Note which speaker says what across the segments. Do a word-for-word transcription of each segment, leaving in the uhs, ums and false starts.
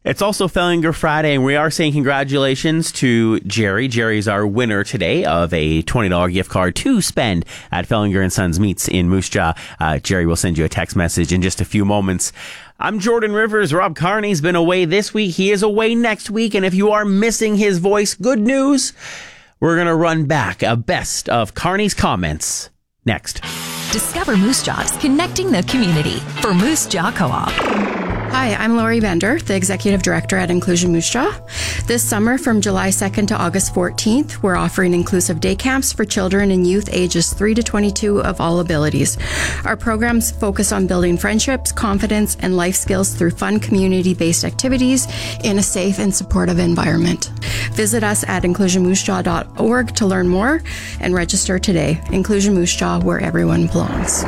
Speaker 1: It's also Fellinger Friday, and we are saying congratulations to Jerry. Jerry's our winner today of a twenty dollars gift card to spend at Fellinger and Sons Meats in Moose Jaw. Uh, Jerry will send you a text message in just a few moments. I'm Jordan Rivers. Rob Carney's been away this week. He is away next week, and if you are missing his voice, good news. We're going to run back a best of Carney's comments next.
Speaker 2: Discover Moose Jaw's connecting the community for Moose Jaw Co-op.
Speaker 3: Hi, I'm Lori Bender, the Executive Director at Inclusion Moose Jaw. This summer, from July second to August fourteenth, we're offering inclusive day camps for children and youth ages three to twenty-two of all abilities. Our programs focus on building friendships, confidence, and life skills through fun community-based activities in a safe and supportive environment. Visit us at inclusion moose jaw dot org to learn more and register today. Inclusion Moose Jaw, where everyone belongs.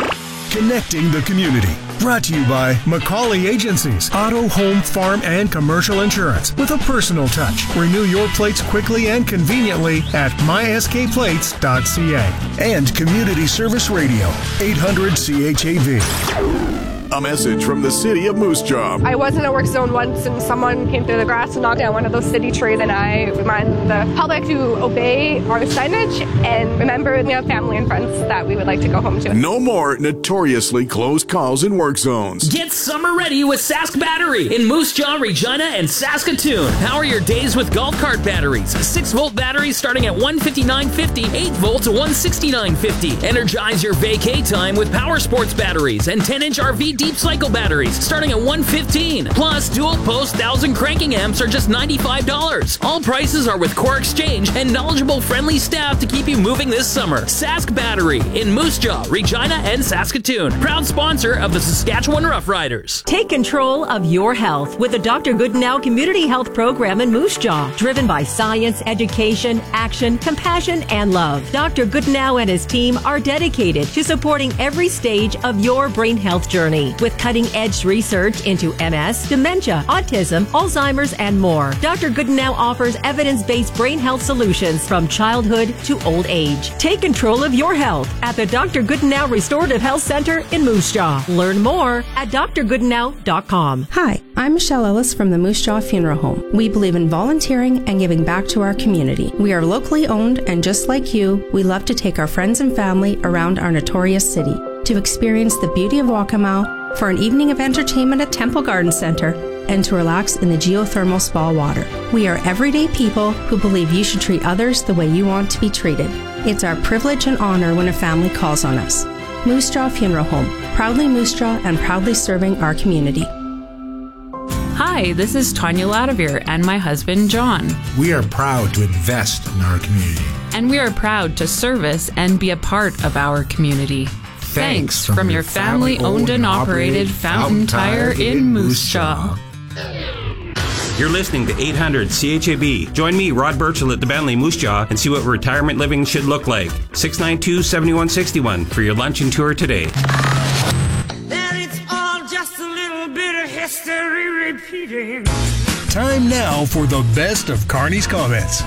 Speaker 4: Connecting the community. Brought to you by McCauley Agencies. Auto, home, farm, and commercial insurance with a personal touch. Renew your plates quickly and conveniently at my s k plates dot c a. And Community Service Radio, eight hundred C H A V.
Speaker 5: A message from the city of Moose Jaw.
Speaker 6: I was in a work zone once and someone came through the grass and knocked down one of those city trees, and I remind the public to obey our signage and remember we have family and friends that we would like to go home to.
Speaker 5: No more notoriously close calls in work zones.
Speaker 7: Get summer ready with Sask Battery in Moose Jaw, Regina, and Saskatoon. Power your days with golf cart batteries. six volt batteries starting at one fifty-nine fifty, eight volt to one sixty-nine fifty. Energize your vacay time with power sports batteries and ten inch R V deep cycle batteries starting at one fifteen. Plus, dual post one thousand cranking amps are just ninety-five dollars. All prices are with Core Exchange and knowledgeable, friendly staff to keep you moving this summer. Sask Battery in Moose Jaw, Regina, and Saskatoon. Proud sponsor of the Saskatchewan Roughriders.
Speaker 8: Take control of your health with the Doctor Goodenow Community Health Program in Moose Jaw. Driven by science, education, action, compassion, and love. Doctor Goodenow and his team are dedicated to supporting every stage of your brain health journey. With cutting-edge research into M S, dementia, autism, Alzheimer's, and more. Doctor Goodenow offers evidence-based brain health solutions from childhood to old age. Take control of your health at the Doctor Goodenow Restorative Health Center in Moose Jaw. Learn more at d r goodenow dot com.
Speaker 9: Hi, I'm Michelle Ellis from the Moose Jaw Funeral Home. We believe in volunteering and giving back to our community. We are locally owned, and just like you, we love to take our friends and family around our notorious city to experience the beauty of Waccamaw, for an evening of entertainment at Temple Garden Center, and to relax in the geothermal spa water. We are everyday people who believe you should treat others the way you want to be treated. It's our privilege and honor when a family calls on us. Moose Jaw Funeral Home, proudly Moose Jaw and proudly serving our community.
Speaker 10: Hi, this is Tanya Ladavir and my husband, John.
Speaker 11: We are proud to invest in our community.
Speaker 10: And we are proud to service and be a part of our community. Thanks from, from your family-owned and operated Fountain Tire in Moose Jaw.
Speaker 12: You're listening to eight hundred C H A B. Join me, Rod Burchell, at the Bentley Moose Jaw and see what retirement living should look like. six nine two, seven one six one for your lunch and tour today.
Speaker 13: That it's all just a little bit of history repeating.
Speaker 4: Time now for the best of Carney's comments.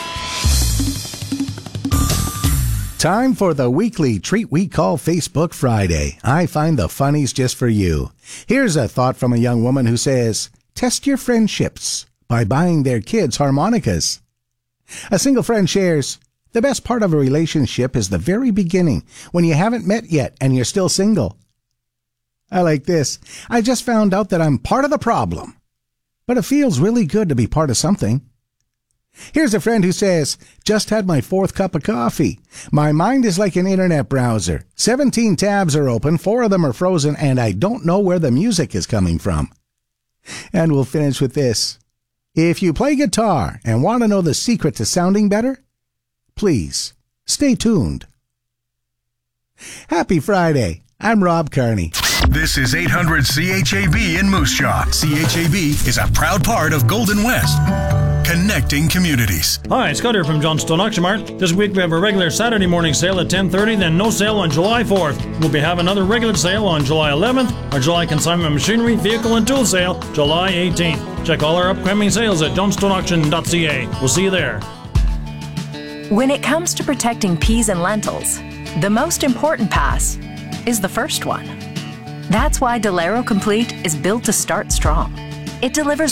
Speaker 14: Time for the weekly treat we call Facebook Friday. I find the funnies just for you. Here's a thought from a young woman who says, test your friendships by buying their kids harmonicas. A single friend shares, the best part of a relationship is the very beginning, when you haven't met yet and you're still single. I like this. I just found out that I'm part of the problem, but it feels really good to be part of something. Here's a friend who says, just had my fourth cup of coffee. My mind is like an internet browser. seventeen tabs are open, four of them are frozen, and I don't know where the music is coming from. And we'll finish with this. If you play guitar and want to know the secret to sounding better, please stay tuned. Happy Friday. I'm Rob Carney.
Speaker 4: This is eight hundred C H A B in Moose Jaw. C H A B is a proud part of Golden West. Connecting communities.
Speaker 15: Hi, Scott here from Johnstone Auction Mart. This week we have a regular Saturday morning sale at ten thirty, then no sale on July fourth. We'll be having another regular sale on July eleventh, our July consignment machinery, vehicle and tool sale, July eighteenth. Check all our upcoming sales at johnstone auction dot c a. We'll see you there.
Speaker 2: When it comes to protecting peas and lentils, the most important pass is the first one. That's why Delero Complete is built to start strong. It delivers